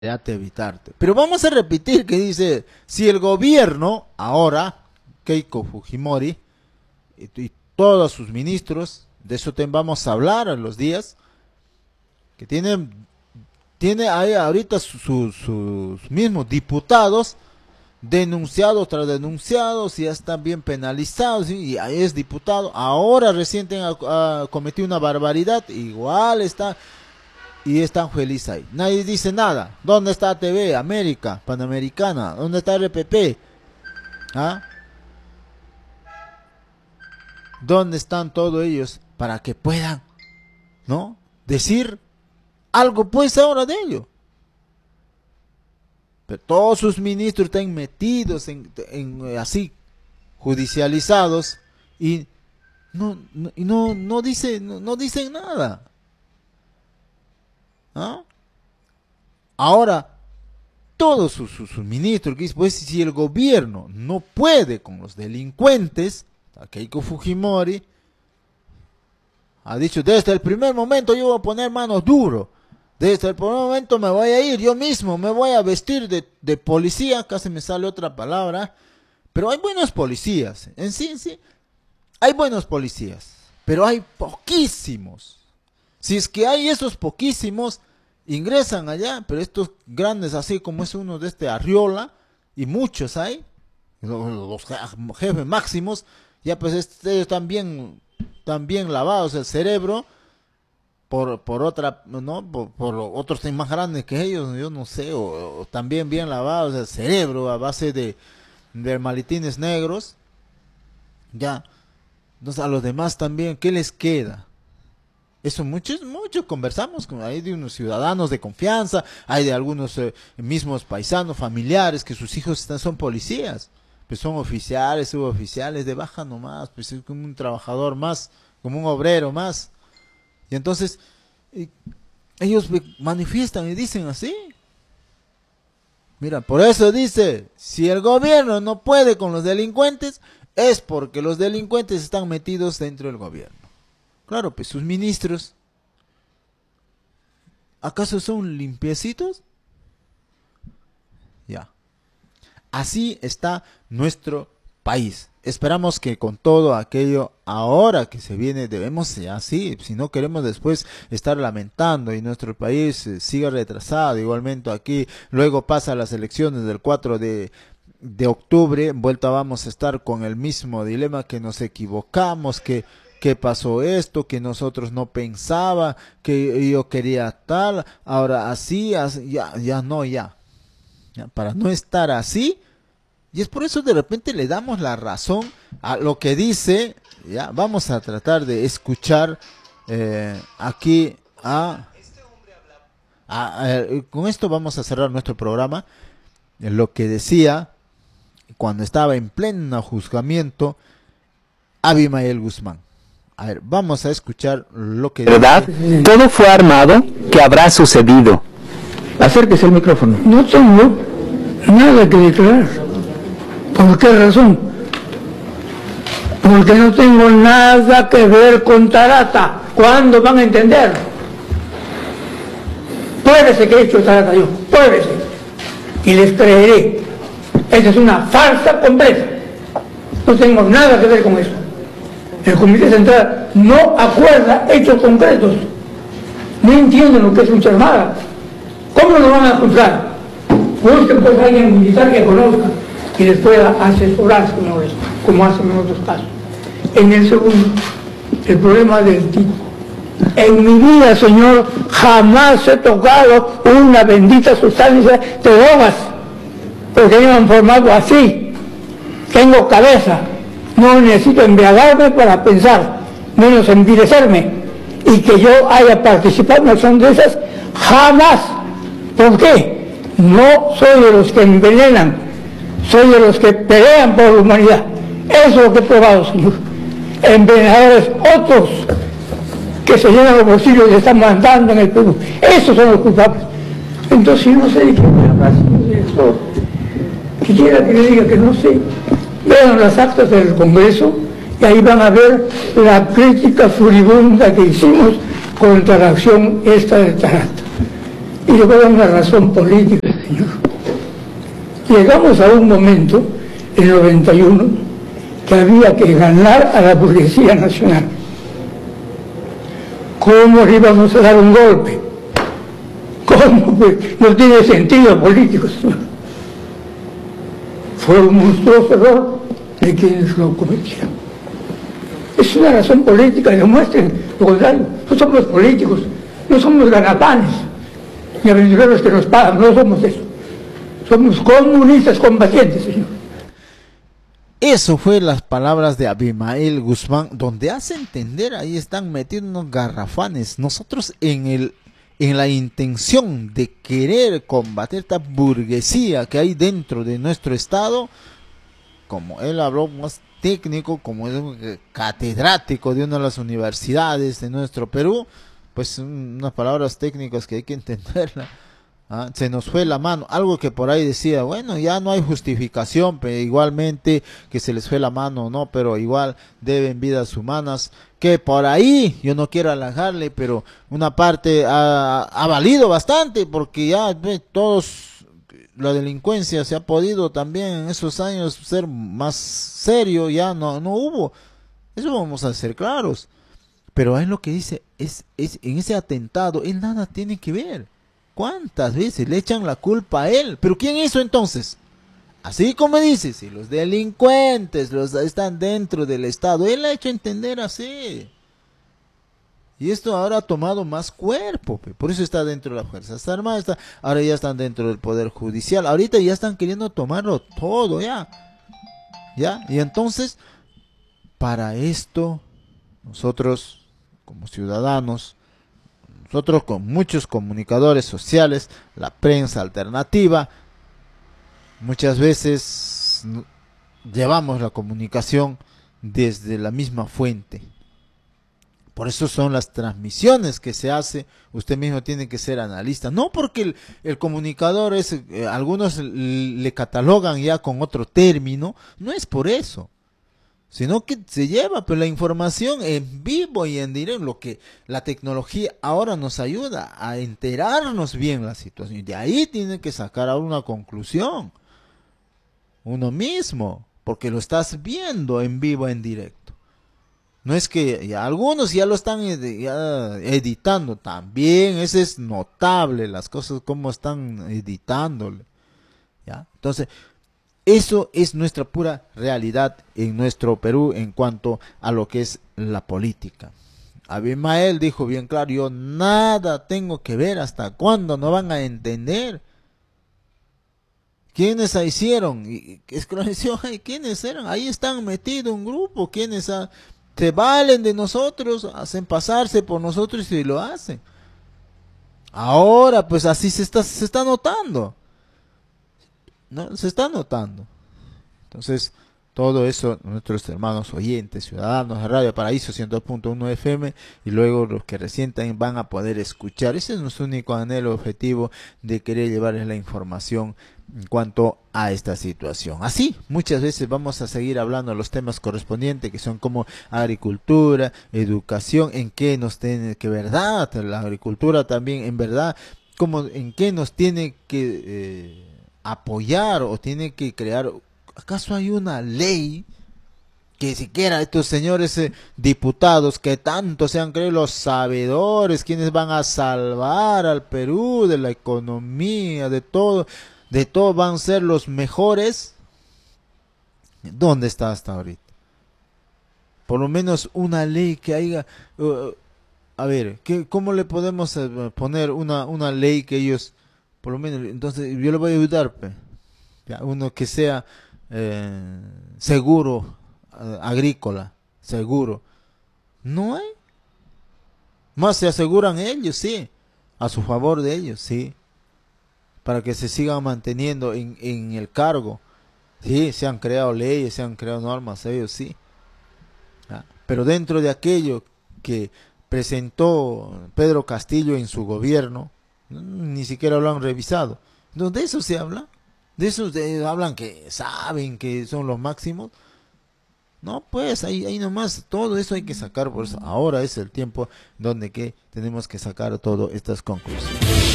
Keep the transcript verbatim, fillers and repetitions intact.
evitarte. Pero vamos a repetir que dice, si el gobierno, ahora, Keiko Fujimori, y, y todos sus ministros, de eso te vamos a hablar en los días, que tienen, tiene ahí ahorita sus, sus, sus mismos diputados, denunciados tras denunciados, y ya están bien penalizados, ¿sí? Y ahí es diputado, ahora recién ha, ha cometido una barbaridad, igual está... y están felices ahí. Nadie dice nada. ¿Dónde está T V, América, Panamericana? ¿Dónde está R P P? ¿Ah? ¿Dónde están todos ellos para que puedan, ¿no?, decir algo pues ahora de ello? Pero todos sus ministros están metidos en, en así judicializados y no no y no no dicen no, no dicen nada. ¿Ah? Ahora, todos sus, sus, sus ministros, pues si el gobierno no puede con los delincuentes, Keiko Fujimori ha dicho, desde el primer momento yo voy a poner manos duro, desde el primer momento me voy a ir, yo mismo me voy a vestir de, de policía, casi me sale otra palabra, pero hay buenos policías, en sí, en sí, hay buenos policías, pero hay poquísimos. Si es que hay esos poquísimos, ingresan allá, pero estos grandes, así como es uno de este Arriola, y muchos hay, los jefes máximos, ya pues este, ellos están bien, están bien lavados el cerebro, por, por otra, ¿no? Por, por otros más grandes que ellos, yo no sé, o, o también bien lavados el cerebro a base de, de maletines negros, ya. Entonces a los demás también, ¿qué les queda? Eso muchos, muchos conversamos con, hay de unos ciudadanos de confianza, hay de algunos eh, mismos paisanos, familiares, que sus hijos están, son policías, pues son oficiales, suboficiales, de baja nomás, pues es como un trabajador más, como un obrero más. Y entonces, eh, ellos manifiestan y dicen así. Mira, por eso dice, si el gobierno no puede con los delincuentes, es porque los delincuentes están metidos dentro del gobierno. Claro, pues sus ministros, ¿acaso son limpiecitos? Ya. Así está nuestro país. Esperamos que con todo aquello ahora que se viene, debemos ya sí, si no queremos después estar lamentando y nuestro país eh, siga retrasado. Igualmente aquí, luego pasa las elecciones del cuatro de octubre, en vuelta vamos a estar con el mismo dilema, que nos equivocamos, que que pasó esto, que nosotros no pensaba, que yo quería tal, ahora así, así ya, ya no, ya. ya. Para no estar así, y es por eso de repente le damos la razón a lo que dice, ya, vamos a tratar de escuchar eh, aquí a, a, a, con esto vamos a cerrar nuestro programa, eh, lo que decía cuando estaba en pleno juzgamiento Abimael Guzmán. A ver, vamos a escuchar lo que ¿verdad? Dice. Todo fue armado, ¿qué habrá sucedido? Acérquese al micrófono. No tengo nada que declarar. ¿Por qué razón? Porque no tengo nada que ver con Tarata. ¿Cuándo van a entender? Pruébese que he hecho Tarata yo. Pruébese. Y les creeré. Esa es una farsa completa. No tengo nada que ver con eso. El Comité Central no acuerda hechos concretos. No entienden lo que es lucha armada. ¿Cómo lo van a juzgar? Busquen pues a alguien militar que conozca y les pueda asesorar, señores, como hacen en otros casos. En el segundo, el problema del tipo. En mi vida, señor, jamás he tocado una bendita sustancia de drogas, porque me han formado así. Tengo cabeza. No necesito embriagarme para pensar, menos envilecerme. Y que yo haya participado en una acción de esas, jamás. ¿Por qué? No soy de los que envenenan, soy de los que pelean por la humanidad. Eso es lo que he probado, señor. Envenenadores otros que se llenan los bolsillos y están mandando en el Perú. Esos son los culpables. Entonces, no sé de qué me habla, señor director. Quisiera que le diga que no sé. Vean las actas del Congreso y ahí van a ver la crítica furibunda que hicimos contra la acción esta de Tarata. Y le voy a dar una razón política, señor. Llegamos a un momento, en el noventa y uno, que había que ganar a la burguesía nacional. ¿Cómo le íbamos a dar un golpe? ¿Cómo? Pues no tiene sentido político, señor. Fue un monstruoso error de quienes lo cometieron. Es una razón política, demuestren lo contrario. No somos políticos, no somos ganapanes, ni aventureros que nos pagan, no somos eso. Somos comunistas combatientes, señor. Eso fue las palabras de Abimael Guzmán, donde hace entender, ahí están metidos unos garrafanes. Nosotros en el en la intención de querer combatir esta burguesía que hay dentro de nuestro estado, como él habló más técnico, como es un catedrático de una de las universidades de nuestro Perú, pues unas palabras técnicas que hay que entenderla. ¿Ah? Se nos fue la mano, algo que por ahí decía, bueno, ya no hay justificación, pero igualmente que se les fue la mano, no, pero igual deben vidas humanas, que por ahí, yo no quiero halagarle, pero una parte ha, ha valido bastante, porque ya ve, todos, la delincuencia se ha podido también en esos años ser más serio, ya no, no hubo, eso vamos a ser claros, pero es lo que dice, es, es en ese atentado, él nada tiene que ver. ¿Cuántas veces le echan la culpa a él? ¿Pero quién hizo entonces? Así como dice, si los delincuentes los están dentro del Estado, él ha hecho entender así. Y esto ahora ha tomado más cuerpo, por eso está dentro de las Fuerzas Armadas, está, ahora ya están dentro del Poder Judicial, ahorita ya están queriendo tomarlo todo, ya. ¿Ya? Y entonces, para esto, nosotros, como ciudadanos, nosotros con muchos comunicadores sociales, la prensa alternativa, muchas veces llevamos la comunicación desde la misma fuente. Por eso son las transmisiones que se hace, usted mismo tiene que ser analista. No porque el, el comunicador es, eh, algunos le catalogan ya con otro término, no es por eso. Sino que se lleva pues, la información en vivo y en directo, lo que la tecnología ahora nos ayuda a enterarnos bien la situación. De ahí tiene que sacar ahora una conclusión, uno mismo, porque lo estás viendo en vivo, en directo. No es que ya algunos ya lo están ed ya editando, también ese es notable, las cosas como están editándole. ¿Ya? Entonces, eso es nuestra pura realidad en nuestro Perú en cuanto a lo que es la política. Abimael dijo bien claro, yo nada tengo que ver, ¿hasta cuándo no van a entender? ¿Quiénes hicieron? Esclareció, ¿quiénes eran? Ahí están metidos un grupo, ¿quiénes ha, se valen de nosotros, hacen pasarse por nosotros y lo hacen? Ahora pues así se está, se está notando. No, se está notando. Entonces, todo eso, nuestros hermanos oyentes, ciudadanos de Radio Paraíso ciento dos punto uno F M, y luego los que recién van a poder escuchar. Ese es nuestro único anhelo, objetivo de querer llevarles la información en cuanto a esta situación. Así, muchas veces vamos a seguir hablando de los temas correspondientes, que son como agricultura, educación, en qué nos tiene que, verdad, la agricultura también, en verdad, como en qué nos tiene que... Eh, apoyar o tiene que crear. ¿Acaso hay una ley que siquiera estos señores eh, diputados que tanto se han creído los sabedores, quienes van a salvar al Perú de la economía, de todo, de todo van a ser los mejores? ¿Dónde está hasta ahorita? Por lo menos una ley que haya, uh, a ver, ¿qué, ¿cómo le podemos uh, poner una, una ley que ellos... Por lo menos, entonces yo le voy a ayudar, pe. Ya, uno que sea eh, seguro, eh, agrícola, seguro. No hay. Más se aseguran ellos, sí, a su favor de ellos, sí, para que se sigan manteniendo en, en el cargo. Sí, se han creado leyes, se han creado normas, ellos sí. Ya. Pero dentro de aquello que presentó Pedro Castillo en su gobierno, ni siquiera lo han revisado. Entonces, de eso se habla. De eso de, hablan que saben que son los máximos. No, pues ahí, ahí nomás todo eso hay que sacar. Por eso ahora es el tiempo donde que tenemos que sacar todas estas conclusiones.